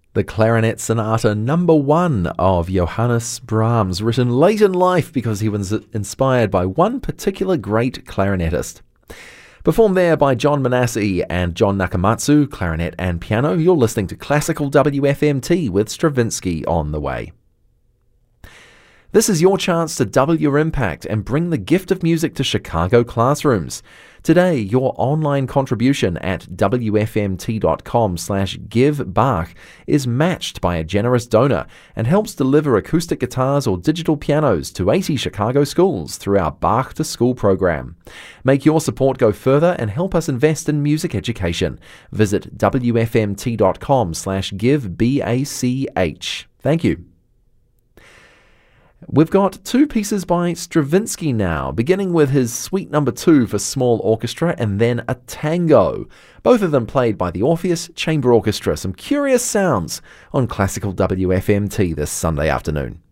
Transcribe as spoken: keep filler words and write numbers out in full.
The Clarinet Sonata number one of Johannes Brahms, written late in life because he was inspired by one particular great clarinetist. Performed there by John Manasseh and John Nakamatsu, clarinet and piano. You're listening to Classical W F M T with Stravinsky on the way. This is your chance to double your impact and bring the gift of music to Chicago classrooms. Today, your online contribution at W F M T dot com slash give Bach is matched by a generous donor and helps deliver acoustic guitars or digital pianos to eighty Chicago schools through our Bach to School program. Make your support go further and help us invest in music education. Visit W F M T dot com slash give B A C H. Thank you. We've got two pieces by Stravinsky now, beginning with his Suite Number two for small orchestra and then a tango. Both of them played by the Orpheus Chamber Orchestra. Some curious sounds on Classical W F M T this Sunday afternoon.